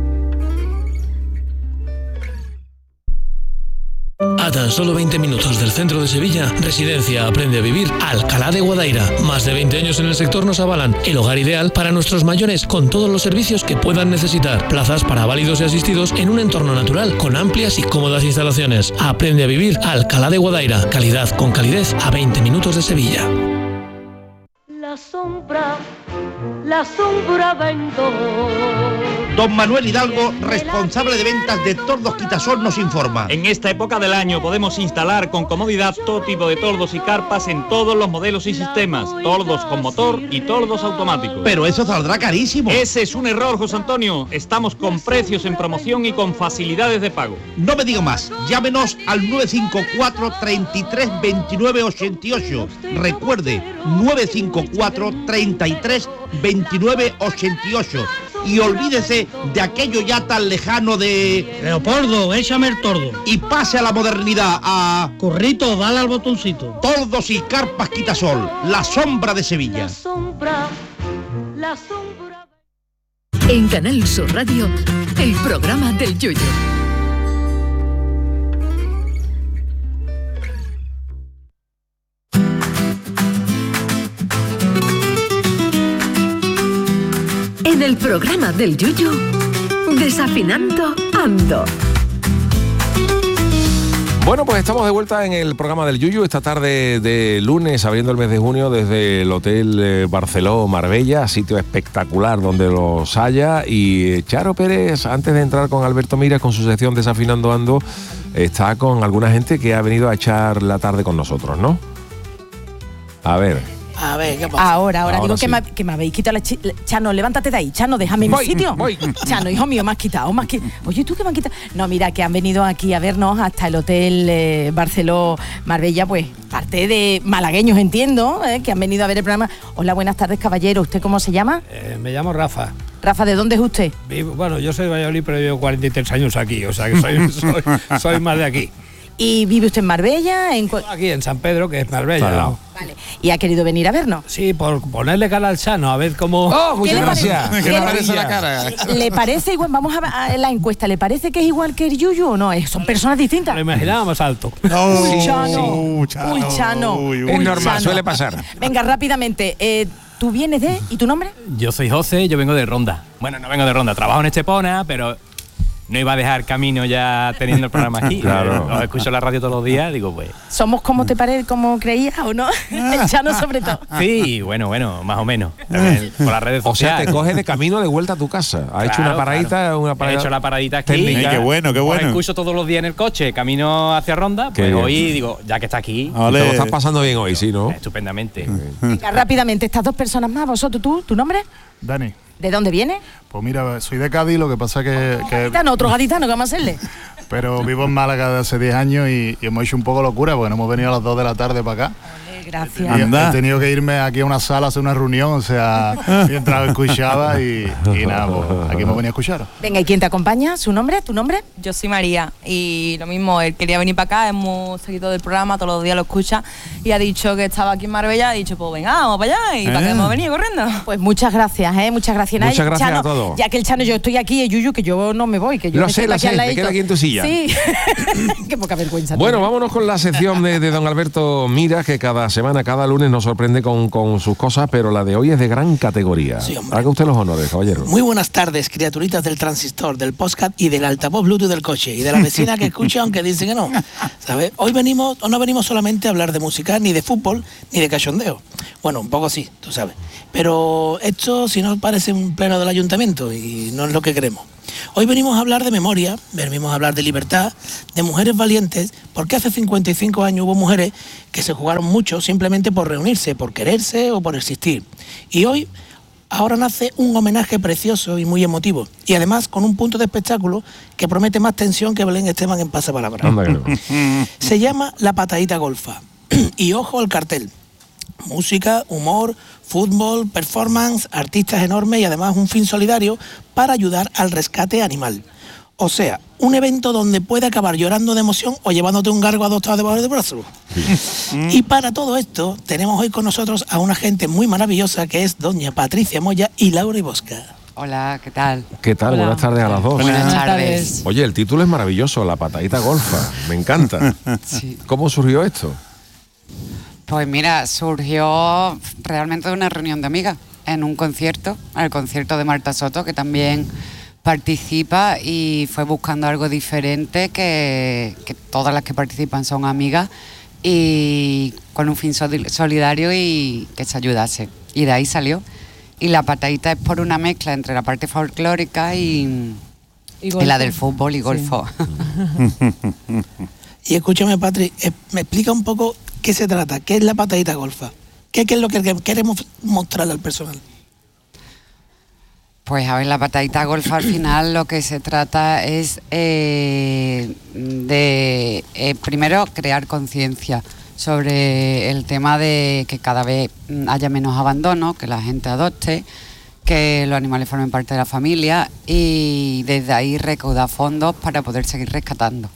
A tan solo veinte minutos del centro de Sevilla, Residencia Aprende a Vivir Alcalá de Guadaira. Más de veinte años en el sector nos avalan el hogar ideal para nuestros mayores con todos los servicios que puedan necesitar. Plazas para válidos y asistidos en un entorno natural con amplias y cómodas instalaciones. Aprende a Vivir Alcalá de Guadaira. Calidad con calidez a veinte minutos de Sevilla. La La sombra, la sombra vendo. Don Manuel Hidalgo, responsable de ventas de Tordos Quitasol, nos informa. En esta época del año podemos instalar con comodidad todo tipo de tordos y carpas en todos los modelos y sistemas, tordos con motor y tordos automáticos. Pero eso saldrá carísimo. Ese es un error, José Antonio. Estamos con precios en promoción y con facilidades de pago. No me digo más, llámenos al nueve cinco cuatro, treinta y tres, veintinueve, ochenta y ocho. Recuerde, nueve cinco cuatro, treinta y tres, veintinueve, ochenta y ocho. Y olvídese de aquello ya tan lejano de... Leopoldo, échame el tordo. Y pase a la modernidad, a... Corrito, dale al botoncito. Tordos y carpas Quitasol, la sombra de Sevilla. La sombra, la sombra. En Canal Sur Radio, el programa del Yoyo. En el programa del Yoyo, Desafinando Ando. Bueno, pues estamos de vuelta en el programa del Yuyu esta tarde de lunes, abriendo el mes de junio desde el Hotel eh, Barceló Marbella, sitio espectacular donde los haya. Y Charo Pérez, antes de entrar con Alberto Mira con su sección Desafinando Ando, está con alguna gente que ha venido a echar la tarde con nosotros, ¿no? A ver... A ver, ¿qué pasa? Ahora, ahora, Ahora digo sí. que, me, que me habéis quitado la chi- la- Chano, levántate de ahí. Chano, déjame en mi Voy, sitio. voy. Chano, hijo mío, me has quitado, me has qui- Oye, ¿tú qué me has quitado? No, mira, que han venido aquí a vernos hasta el Hotel eh, Barceló Marbella, pues, parte de malagueños, entiendo, eh, que han venido a ver el programa. Hola, buenas tardes, caballero. ¿Usted cómo se llama? Eh, me llamo Rafa. Rafa, ¿de dónde es usted? Vivo- bueno, yo soy de Valladolid, pero llevo cuarenta y tres años aquí, o sea que soy, soy, soy más de aquí. ¿Y vive usted en Marbella? En cu- Aquí en San Pedro, que es Marbella. Claro. ¿no? Vale. ¿Y ha querido venir a vernos? Sí, por ponerle cara al Chano, a ver cómo... ¡Oh, muchas le gracias! parece? ¿Qué ¿Qué le le parece la parece? cara? ¿Le parece igual? Vamos a, a la encuesta. ¿Le parece que es igual que el Yuyu o no? Es- Son personas distintas. Lo imaginaba más alto. Uy, Chano. Uy, Chano. Uy, Chano. Uy, uy. Es Uy, normal, Chano. suele pasar. Venga, rápidamente. Eh, ¿Tú vienes de? ¿Y tu nombre? Yo soy José, yo vengo de Ronda. Bueno, no vengo de Ronda, trabajo en Estepona, pero no iba a dejar camino ya teniendo el programa aquí. Claro. Os escucho en la radio todos los días, digo, pues... ¿Somos como te parece, como creías o no? El Chano sobre todo. Sí, bueno, bueno, más o menos. También por las redes O sea, sociales. te coges de camino de vuelta a tu casa. Ha hecho Claro, una paradita, claro. una He parada hecho la paradita aquí. técnica. Ay, qué bueno, qué bueno. Os escucho todos los días en el coche, camino hacia Ronda. Qué Pues bien. hoy digo, ya que está aquí, Y te lo estás pasando bien hoy, sí, ¿no? estupendamente. Venga, rápidamente. Estas dos personas más. ¿Vosotros tú? ¿Tu nombre? Dani, ¿De dónde viene? pues mira, soy de Cádiz, lo que pasa que, que Gaditano, otro gaditano, ¿qué vamos a hacerle? pero vivo en Málaga desde hace diez años y, y hemos hecho un poco locura porque nos hemos venido a las dos de la tarde para acá. Gracias. Y Anda. he tenido que irme aquí a una sala a hacer una reunión, o sea, mientras escuchaba y, y nada, pues aquí hemos venido a escuchar. Venga, ¿y quién te acompaña? ¿Su nombre? ¿Tu nombre? Yo soy María y lo mismo, él quería venir para acá, hemos seguido del programa, todos los días lo escucha y ha dicho que estaba aquí en Marbella, ha dicho, pues venga, vamos para allá y para qué hemos venido corriendo. Pues muchas gracias, ¿eh? Muchas gracias. Nada, Muchas gracias Chano, a todos. Ya que el Chano, yo estoy aquí, el Yuyu, que yo no me voy, que yo Lo me sé, siento lo aquí sé, al te ladito. queda aquí en tu silla. Sí. Qué poca vergüenza. Bueno, tiene. vámonos con la sección de, de don Alberto Mira, que cada semana, cada lunes nos sorprende con, con sus cosas, pero la de hoy es de gran categoría. Sí, hombre. Haga usted los honores, caballero. Muy buenas tardes, criaturitas del transistor, del podcast y del altavoz Bluetooth del coche y de la vecina que escucha aunque dice que no. ¿Sabes? Hoy venimos, o no venimos solamente a hablar de música, ni de fútbol, ni de cachondeo. Bueno, un poco sí, tú sabes. Pero esto, si no, parece un pleno del ayuntamiento y no es lo que queremos. Hoy venimos a hablar de memoria, venimos a hablar de libertad, de mujeres valientes, porque hace cincuenta y cinco años hubo mujeres que se jugaron mucho simplemente por reunirse, por quererse o por existir. Y hoy, ahora nace un homenaje precioso y muy emotivo, y además con un punto de espectáculo que promete más tensión que Belén Esteban en Pasapalabra. Anda que no. Se llama La Patadita Golfa. Y ojo al cartel. Música, humor, fútbol, performance, artistas enormes y además un fin solidario para ayudar al rescate animal. O sea, un evento donde puede acabar llorando de emoción o llevándote un gargo adoptado debajo del brazo. Y para todo esto tenemos hoy con nosotros a una gente muy maravillosa que es doña Patricia Moya y Laura Ibosca. Hola, ¿qué tal? ¿Qué tal? Hola. Buenas tardes a las dos. Buenas tardes. Oye, el título es maravilloso, La Patadita Golfa. Me encanta. Sí. ¿Cómo surgió esto? Pues mira, surgió realmente de una reunión de amigas en un concierto, el concierto de Marta Soto, que también participa, y fue buscando algo diferente, que, que todas las que participan son amigas y con un fin soli- solidario y que se ayudase. Y de ahí salió. Y la patadita es por una mezcla entre la parte folclórica y, y, y la del fútbol y golfo. Sí. Y escúchame, Patri, eh, me explica un poco qué se trata, qué es la patadita golfa, qué, qué es lo que queremos mostrarle al personal. Pues a ver, la patadita golfa al final lo que se trata es eh, de, eh, primero, crear conciencia sobre el tema de que cada vez haya menos abandono, que la gente adopte, que los animales formen parte de la familia y desde ahí recaudar fondos para poder seguir rescatando.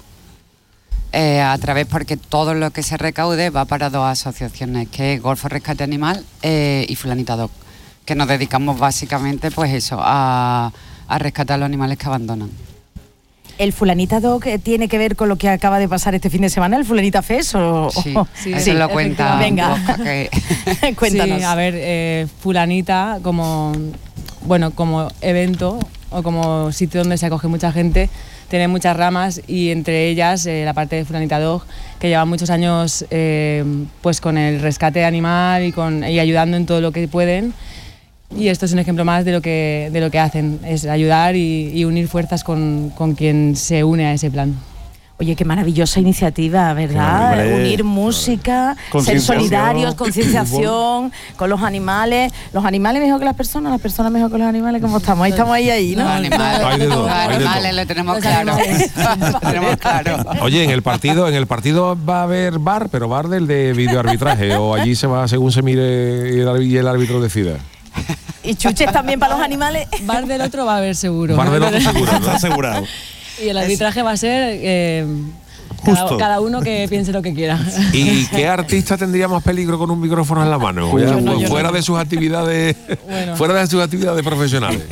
Eh, a través, porque todo lo que se recaude va para dos asociaciones, que es Golfo Rescate Animal eh, y Fulanita Dog, que nos dedicamos básicamente pues eso, a, a rescatar los animales que abandonan. ¿El Fulanita Dog tiene que ver con lo que acaba de pasar este fin de semana, el Fulanita Fest? O, sí, o, sí, eso sí, lo cuenta. Venga, que... cuéntanos. Sí, a ver, eh, Fulanita como, bueno, como evento o como sitio donde se acoge mucha gente, tiene muchas ramas y entre ellas eh, la parte de Fulanita Dog, que lleva muchos años eh, pues con el rescate animal y, con, y ayudando en todo lo que pueden. Y esto es un ejemplo más de lo que, de lo que hacen, es ayudar y, y unir fuerzas con, con quien se une a ese plan. Oye, qué maravillosa iniciativa, ¿verdad? Hombre, Unir música, ser solidarios, concienciación con los animales. Los animales mejor que las personas, las personas mejor que los animales. ¿Cómo estamos? Ahí estamos ahí, ahí, ¿no? Los animales, Hay de todo, los hay de animales todo. lo tenemos claro. Lo tenemos claro. Oye, en el partido, en el partido va a haber bar, pero bar del de videoarbitraje, o allí se va según se mire y el, y el árbitro decida. ¿Y chuches también para los animales? Bar del otro va a haber seguro. Bar del otro seguro, ¿no? Está asegurado. Y el arbitraje va a ser eh, cada, cada uno que piense lo que quiera. ¿Y qué artista tendría más peligro con un micrófono en la mano? Ya, Yo no, yo fuera no. de sus actividades, Bueno. fuera de sus actividades profesionales.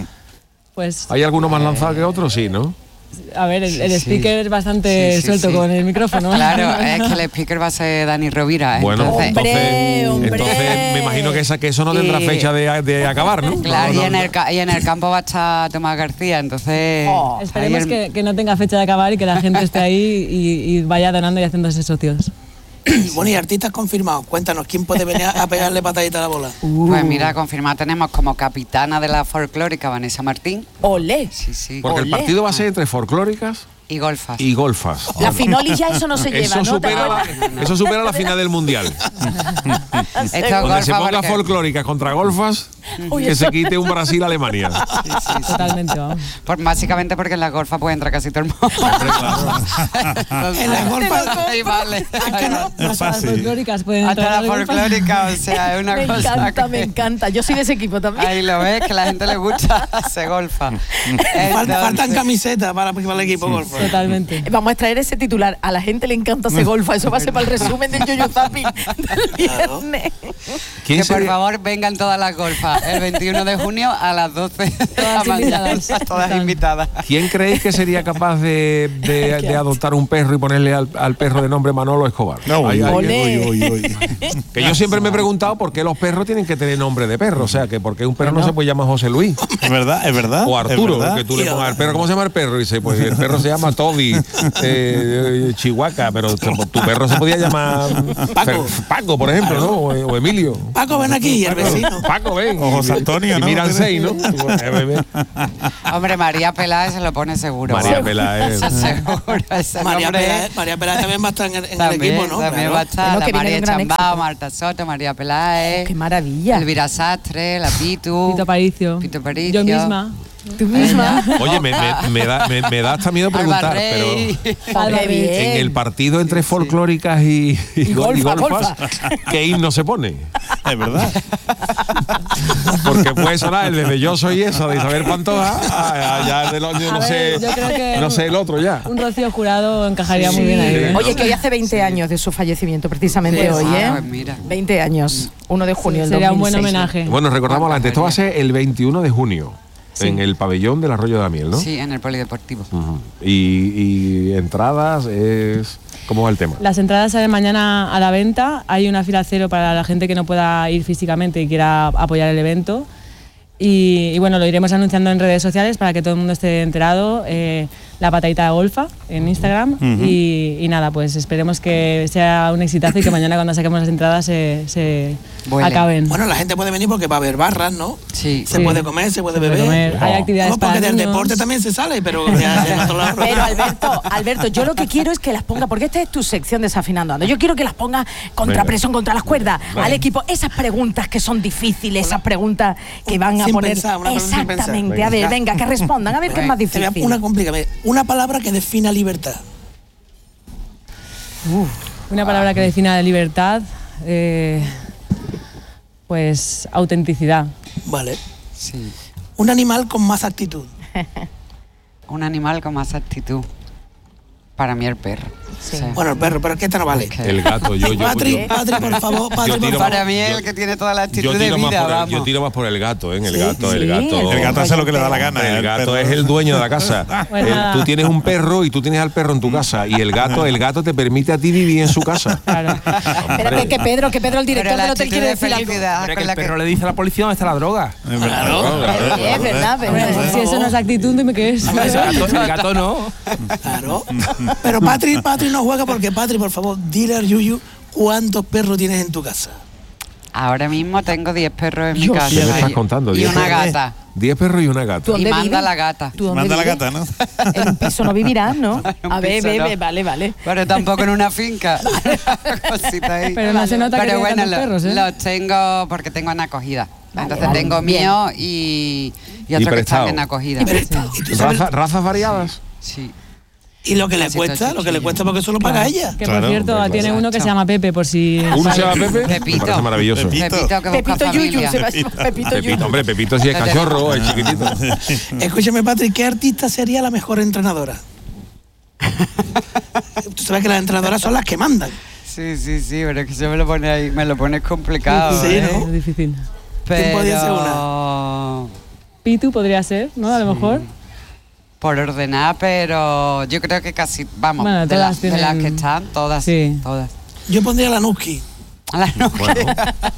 Pues, ¿Hay alguno más lanzado que otro? Sí, ¿no? a ver, el, el Sí, speaker es bastante sí, sí, suelto sí. con el micrófono. Claro, es que el speaker va a ser Dani Rovira. Bueno, entonces, entonces, hombre. entonces me imagino que, esa, que eso no tendrá Y- fecha de, de acabar, ¿no? Claro, No, y, en no, el, ca- y en el campo va a estar Tomás García, entonces... Oh, Esperemos ahí el- que, que no tenga fecha de acabar y que la gente esté ahí y, y vaya donando y haciéndose socios. Bueno, y artistas confirmados, cuéntanos, ¿quién puede venir a pegarle patadita a la bola? Pues mira, confirmada tenemos como capitana de la folclórica Vanessa Martín. ¡Olé! Sí, sí. Porque el Olé. partido va a ser entre folclóricas Y golfas. y golfas. La finoli ya eso no se lleva, Eso ¿no? ¿Te supera, acuerdas? la, eso supera la final del mundial. Esto es Donde golfa se ponga porque- folclóricas contra golfas, Uy, que eso- se quite un Brasil-Alemania. Totalmente, vamos. Por- básicamente porque en la golfa puede entrar casi todo el mundo. En la golfa- Ahí vale. Ahí vale. Es Hasta las fácil. folclóricas pueden Hasta entrar la al golf. folclórica, o sea, es una Me cosa. encanta, que- me encanta. Yo soy de ese equipo también. Ahí lo ves, que a la gente le gusta, se golfa. Falta- faltan Entonces- camisetas para, para el equipo golf. Totalmente. Vamos a extraer ese titular. A la gente le encanta ese golfa. Eso va a ser para el resumen del Yoyo Zapping del viernes. ¿Quién Que por sería- favor vengan todas las golfas el veintiuno de junio a las doce de la Todas mañana. invitadas. Todas invitadas. ¿Quién creéis que sería capaz de, de- de adoptar un perro y ponerle al, al perro de nombre Manolo Escobar? No, Ahí- uy, ahí- Olé. uy, uy, uy. Que yo siempre me he preguntado por qué los perros tienen que tener nombre de perro. O sea, que porque un perro no se puede llamar José Luis Es verdad, es verdad. o es Arturo. verdad. Que tú le pongas al perro. ¿Cómo se llama el perro? Y dice, pues el perro se llama Toby, eh, eh, Chihuahua, pero tu, tu perro se podía llamar Paco. Fer- Paco, por ejemplo, ¿no? O, o Emilio. Paco, ven aquí, el vecino. Paco, ven. O José Antonio, y ¿no? miran seis, ¿no? Hombre, María Peláez se lo pone seguro. María Peláez. Eso seguro. Ese María nombre- Peláez, María Peláez también va a estar en el, en el También, equipo, ¿no? también Claro. va a estar Bueno, la que viene María de un gran Chambao, éxito. Marta Soto, María Peláez, ¡Qué maravilla! Elvira Sastre, la Pitu, Pito Aparicio. Pito Aparicio. Yo misma. Tú misma. Oye, me, me- me da, me, me da hasta miedo Alba preguntar, Rey. pero Alba Qué Rey. bien. en el partido entre folclóricas y, y, Y gol- y golfa, golfas, ¿qué himno se pone? Es verdad. Porque puede sonar el desde Yo Soy Eso de Isabel Pantoja, a- a- ya el del yo no A sé, ver, yo creo que no sé el otro ya. Un Rocío Jurado encajaría muy bien ahí. ¿eh? Oye, que hoy hace veinte años de su fallecimiento, precisamente Sí, hoy, ah, ¿eh? pues mira. veinte años, uno de junio del Sería un buen dos mil seis. homenaje. Bueno, recordamos la antes, esto va a ser el veintiuno de junio, en el pabellón del Arroyo de la Miel, ¿no? Sí, en el polideportivo. Ujú. y, y entradas es... ¿Cómo va el tema? Las entradas salen mañana a la venta. Hay una fila cero para la gente que no pueda ir físicamente y quiera apoyar el evento. Y, y bueno, lo iremos anunciando en redes sociales para que todo el mundo esté enterado. Eh, La Patadita Golfa en Instagram. Ujú. y, y nada, pues esperemos que sea un exitazo y que mañana cuando saquemos las entradas se, se acaben. Bueno, la gente puede venir porque va a haber barras, ¿no? Sí. Se Sí. puede comer, se puede Se puede beber. comer. Hay actividades No, porque para del niños. deporte también se sale, pero ya, ya en otro lado. Pero Alberto, Alberto, yo lo que quiero es que las ponga, porque esta es tu sección Desafinando Ando. Yo quiero que las ponga contra Venga. presión, contra las cuerdas, Venga. al equipo. Esas preguntas que son difíciles, esas preguntas que van a Sin poner. pensar, una pregunta sin pensar. Exactamente. A ver, venga, que respondan, a ver qué es más Te voy a- difícil. Una complícame. Una palabra que defina libertad. Una palabra que defina la libertad, eh, pues autenticidad. Vale. Sí. Un animal con más actitud. Un animal con más actitud. Para mí el perro. Sí. Bueno, el perro, pero es que esta no vale. El gato, yo, yo, Patri, yo- Patri, por favor, Patri, Yo por tiro favor. Para mí es el que tiene toda la actitud yo de tiro, más vida, por el, vamos. yo tiro más por el gato, ¿eh? El Sí, gato, el sí. gato. El gato hace lo que le da la gana. El el gato perro. es el dueño de la casa. Pues El- nada. tú tienes un perro y tú tienes al perro en tu casa y el gato, el gato te permite a ti vivir en su casa. Espérate, que Pedro, que Pedro, el director Pero la del hotel, quiere actitud de decir algo. felicidad Hombre, que con el la perro que- le dice a la policía dónde está la droga. Eh, Es verdad, pero Bueno, pues si eso no es actitud, dime qué es. El gato, el gato no. Claro. Pero Patri, Patri no juega porque Patri, por favor, dile al Yuyu cuántos perros tienes en tu casa. Ahora mismo tengo diez perros en mi Dios. casa. ¿Qué me estás y- contando? Y Diez una perros. gata. Diez perros y una gata. ¿Tú Y dónde manda vives? la gata. ¿Tú dónde Manda la vives? gata, ¿no? En un piso no vivirás, ¿no? En un A ver, piso ve, no. ve, vale, vale. Pero tampoco en una finca. Cosita ahí. Pero no se nota que Pero tiene bueno, tantos lo- perros, ¿eh? los tengo porque tengo en acogida. Entonces vale, tengo bien. mío y, y otros que prestado. están en acogida. Y prestado. ¿Y tú sabes- Raza- razas variadas. Sí. Y lo que le Casi cuesta, todo lo que le chiquillo. cuesta porque eso lo paga ella. Que Claro, por cierto, hombre, tiene claro. uno que se llama Pepe, por si. ¿Uno se llama Pepe? Me Pepito. parece maravilloso. Pepito. Pepito que busca Pepito Yuyu, familia. se va a llamar Pepito Pepito, Yuyu. hombre, Pepito si es cachorro, es chiquitito. Escúchame, Patri, ¿qué artista sería la mejor entrenadora? Tú sabes que las entrenadoras son las que mandan. Sí, sí, sí, pero es que se me lo pone ahí, me lo pones complicado. Sí, ¿eh? ¿no? Es difícil. ¿Quién podría ser Pero Pitu podría ser, ¿no? A lo mejor. por ordenar, pero yo creo que casi, vamos, Bueno, de, todas las, de las tienen- que están, todas, Sí. todas. Yo pondría a la Nuski. A la no- Bueno.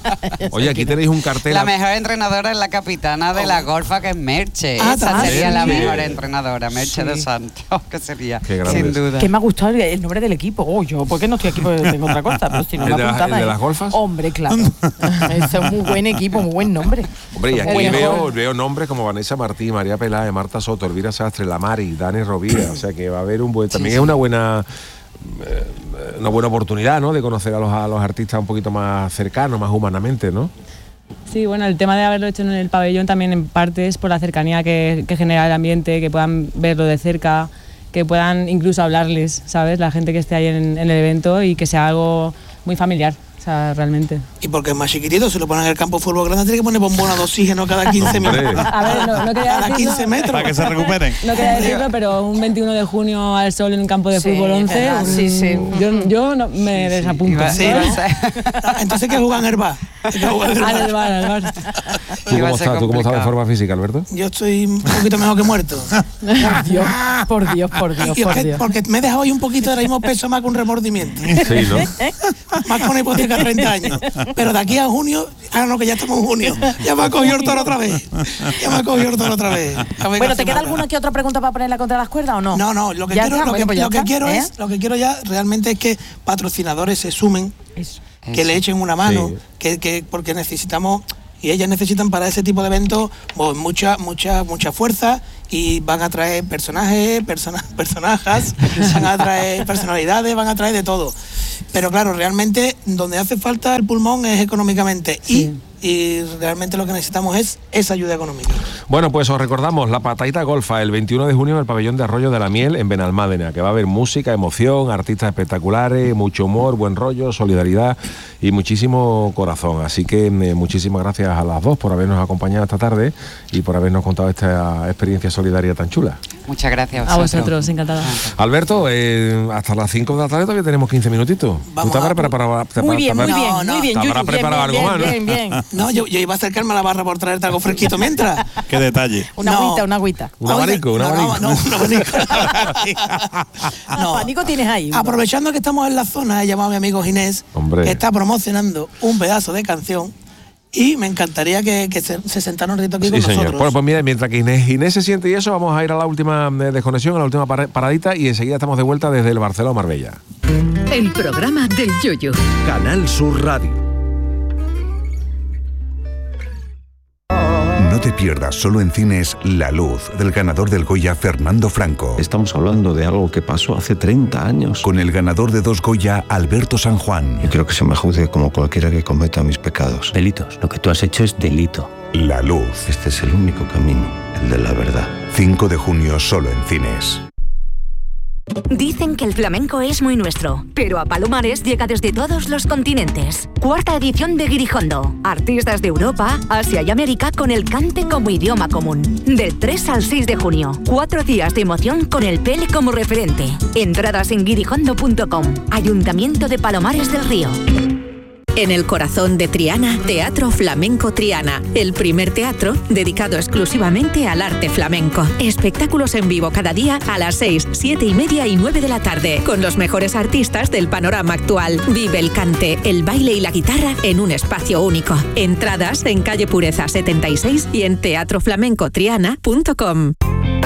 Oye, aquí tenéis un cartel. La mejor entrenadora es la capitana de la golfa, que es Merche. Ah, Esa también. sería la Sí. mejor entrenadora, Merche Sí. de Santos, que sería, Qué grande sin es. duda. Que me ha gustado el- el nombre del equipo. Oh, yo, ¿por qué no estoy aquí? Porque tengo otra cosa. Pero si no ¿El me de la- apuntaba. el de ¿eh? las golfas? Hombre, claro. Ese es un muy buen equipo, muy buen nombre. Hombre, y aquí Bueno, veo, veo nombres como Vanessa Martí, María Peláez, Marta Soto, Elvira Sastre, La Mari, Dani Rovira. O sea que va a haber un buen. También es una buena. eh, una buena oportunidad, ¿no? De conocer a los, a los artistas un poquito más cercanos, más humanamente, ¿no? Sí, bueno, el tema de haberlo hecho en el pabellón también en parte es por la cercanía que, que genera el ambiente, que puedan verlo de cerca, que puedan incluso hablarles, ¿sabes? La gente que esté ahí en, en el evento y que sea algo muy familiar, o sea, realmente. Y porque es más chiquitito, si lo ponen en el campo de fútbol grande, tiene que poner bombona de oxígeno cada quince Hombre. minutos. A ver, no, no quería Cada decirlo, quince metros. Para que se recuperen. no quería decirlo, pero un veintiuno de junio al sol en un campo de Sí, fútbol once, verdad, mm, sí, sí. yo, yo no, me desapunto. Iba- Sí, iba a ¿no? ser- Entonces, ¿qué juegan en el bar? ¿Qué juegan en el Al bar? del bar, al bar. ¿Tú Iba a cómo, ser estás, ¿Tú cómo estás de complicado. forma física, Alberto? Yo estoy un poquito mejor que muerto. Por Dios, por Dios, por Dios, Y es por que- Dios. porque me he dejado hoy un poquito ahora mismo peso más que un remordimiento. Sí, ¿no? Más con una hipoteca de treinta años. Pero de aquí a junio, ah, no, que ya estamos en junio. Ya me ha cogido el toro otra vez. Ya me ha cogido el toro otra vez. A ver qué Bueno, ¿te hacemos queda ahora. alguna que otra pregunta para ponerla contra las cuerdas o no? No, no, lo que Ya quiero, está, lo bueno, que, pues ya lo que está, quiero ¿eh? es, lo que quiero ya realmente es que patrocinadores se sumen, Eso. que le echen una mano, Sí. que, que porque necesitamos y ellas necesitan para ese tipo de eventos pues, mucha mucha mucha fuerza y van a traer personajes, persona, personajes, van a traer personalidades, van a traer de todo. Pero claro, realmente donde hace falta el pulmón es económicamente y, y realmente lo que necesitamos es esa ayuda económica. Bueno, pues os recordamos la Patadita Golfa el veintiuno de junio en el pabellón de Arroyo de la Miel en Benalmádena, que va a haber música, emoción, artistas espectaculares, mucho humor, buen rollo, solidaridad y muchísimo corazón. Así que eh, muchísimas gracias a las dos por habernos acompañado esta tarde y por habernos contado esta experiencia solidaria tan chula. Muchas gracias A vosotros, encantada. Alberto, eh, hasta las cinco de la tarde todavía tenemos quince minutitos. Vamos ¿Tú te a- habrás preparado, Muy bien, muy bien, No, no. muy bien, Te habrás Yuyu, bien, preparado bien, algo más, ¿no? bien, bien, bien. No, yo, yo iba a acercarme a la barra por traerte algo fresquito mientras. Qué detalle. Una No. agüita, una agüita. Un Oiga, abanico, un no, abanico. No, no, un abanico. Ah, abanico tienes ahí. Aprovechando que estamos en la zona, he llamado a mi amigo Ginés, Hombre. que está promocionando un pedazo de canción y me encantaría que, que se, se sentara un rito aquí Sí, con señor. nosotros. Bueno, pues mira, mientras que Inés, Inés se siente y eso, vamos a ir a la última eh, desconexión, a la última para- paradita y enseguida estamos de vuelta desde el Barcelona Marbella. El programa del Yoyo. Canal Sur Radio. No te pierdas solo en cines La Luz, del ganador del Goya Fernando Franco. Estamos hablando de algo que pasó hace treinta años. Con el ganador de dos Goya, Alberto San Juan. Yo creo que se me juzgue como cualquiera que cometa mis pecados. Delitos. Lo que tú has hecho es delito. La Luz. Este es el único camino, el de la verdad. cinco de junio solo en cines. Dicen que el flamenco es muy nuestro, pero a Palomares llega desde todos los continentes. Cuarta edición de Guirijondo. Artistas de Europa, Asia y América con el cante como idioma común. Del tres al seis de junio. Cuatro días de emoción con el Pele como referente. Entradas en guirijondo punto com. Ayuntamiento de Palomares del Río. En el corazón de Triana, Teatro Flamenco Triana, el primer teatro dedicado exclusivamente al arte flamenco. Espectáculos en vivo cada día a las seis, siete y media y nueve de la tarde, con los mejores artistas del panorama actual. Vive el cante, el baile y la guitarra en un espacio único. Entradas en calle Pureza setenta y seis y en teatro flamenco triana punto com.